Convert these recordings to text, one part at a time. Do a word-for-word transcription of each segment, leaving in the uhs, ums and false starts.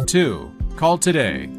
too. Call today.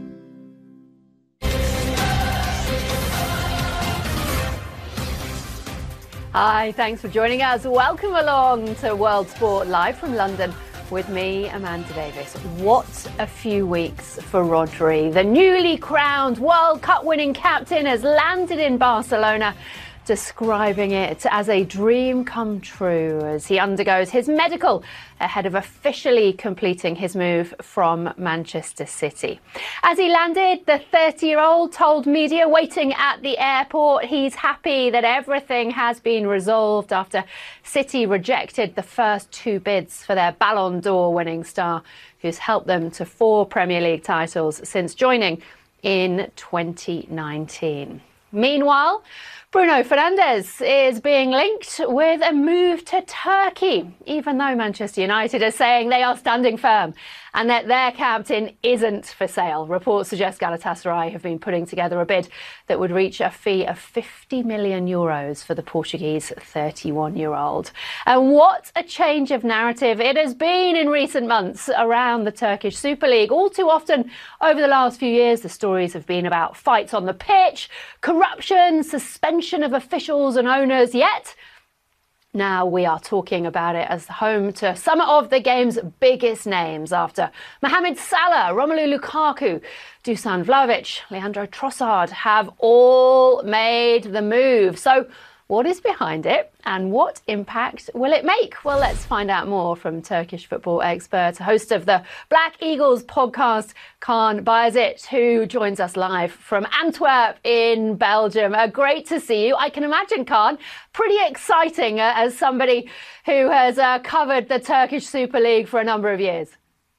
Hi, thanks for joining us. Welcome along to World Sport live from London with me, Amanda Davis. What a few weeks for Rodri. The newly crowned World Cup winning captain has landed in Barcelona, describing it as a dream come true as he undergoes his medical ahead of officially completing his move from Manchester City. As he landed, the thirty-year-old told media waiting at the airport he's happy that everything has been resolved after City rejected the first two bids for their Ballon d'Or winning star, who's helped them to four Premier League titles since joining in twenty nineteen. Meanwhile, Bruno Fernandes is being linked with a move to Turkey, even though Manchester United are saying they are standing firm and that their captain isn't for sale. Reports suggest Galatasaray have been putting together a bid that would reach a fee of fifty million euros for the Portuguese thirty-one-year-old. And what a change of narrative it has been in recent months around the Turkish Super League. All too often over the last few years, the stories have been about fights on the pitch, corruption, suspension of officials and owners, yet now we are talking about it as home to some of the game's biggest names after Mohamed Salah, Romelu Lukaku, Dusan Vlahovic, Leandro Trossard have all made the move. So what is behind it and what impact will it make? Well, let's find out more from Turkish football expert, host of the Black Eagles podcast, Kaan Bayazit, who joins us live from Antwerp in Belgium. Uh, great to see you. I can imagine, Kaan, pretty exciting uh, as somebody who has uh, covered the Turkish Super League for a number of years.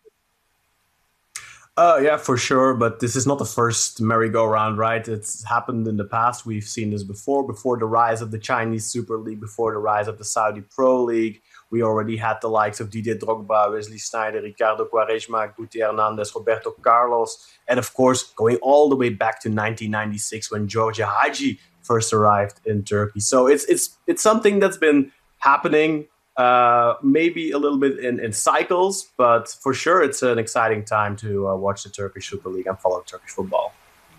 Uh, yeah, for sure. But this is not the first merry-go-round, right? It's happened in the past. We've seen this before, before the rise of the Chinese Super League, before the rise of the Saudi Pro League. We already had the likes of Didier Drogba, Wesley Sneijder, Ricardo Quaresma, Guti Hernandez, Roberto Carlos. And of course, going all the way back to nineteen ninety-six when Georgia Hagi first arrived in Turkey. So it's it's it's something that's been happening Uh, maybe a little bit in, in cycles, but for sure it's an exciting time to uh, watch the Turkish Super League and follow Turkish football.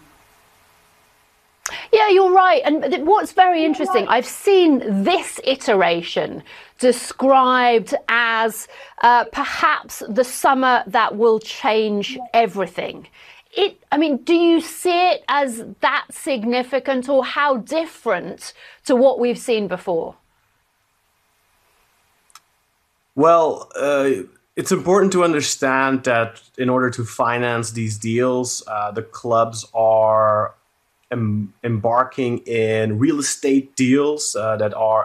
Yeah, you're right. And what's very interesting, I've seen this iteration described as uh, perhaps the summer that will change everything. It, I mean, do you see it as that significant or how different to what we've seen before? Well, uh, it's important to understand that in order to finance these deals, uh, the clubs are em- embarking in real estate deals uh, that are